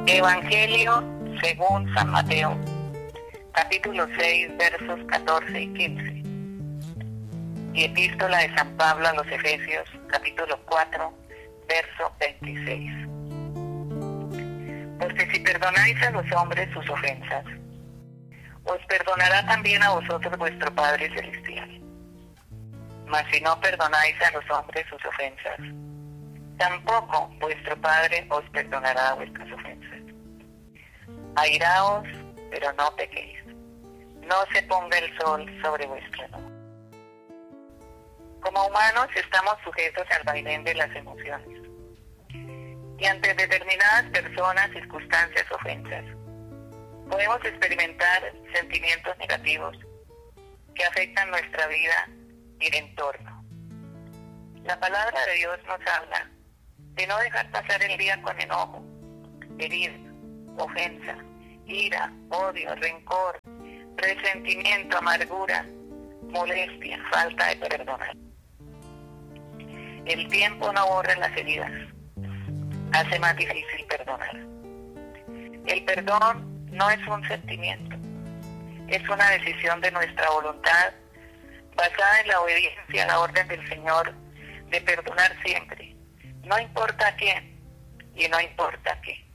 Evangelio según San Mateo, capítulo 6, versos 14 y 15. Y epístola de San Pablo a los Efesios, capítulo 4, verso 26. Porque si perdonáis a los hombres sus ofensas, os perdonará también a vosotros vuestro Padre Celestial. Mas si no perdonáis a los hombres sus ofensas, tampoco vuestro Padre os perdonará vuestras ofensas. Airaos, pero no pequéis. No se ponga el sol sobre vuestro enojo. Como humanos estamos sujetos al vaivén de las emociones. Y ante determinadas personas, circunstancias, ofensas, podemos experimentar sentimientos negativos que afectan nuestra vida y el entorno. La palabra de Dios nos habla de no dejar pasar el día con enojo, herida, ofensa, ira, odio, rencor, resentimiento, amargura, molestia, falta de perdonar. El tiempo no borra las heridas, hace más difícil perdonar. El perdón no es un sentimiento, es una decisión de nuestra voluntad basada en la obediencia a la orden del Señor de perdonar siempre, no importa a quién y no importa qué.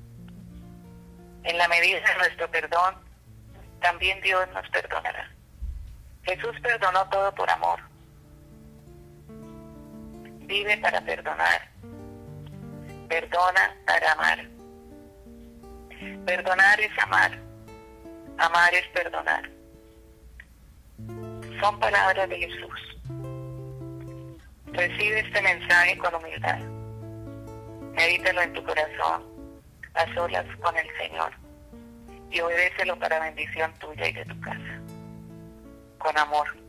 En la medida de nuestro perdón, también Dios nos perdonará. Jesús perdonó todo por amor. Vive para perdonar. Perdona para amar. Perdonar es amar. Amar es perdonar. Son palabras de Jesús. Recibe este mensaje con humildad. Medítalo en tu corazón, a solas con el Señor, y obedécelo para bendición tuya y de tu casa. Con amor.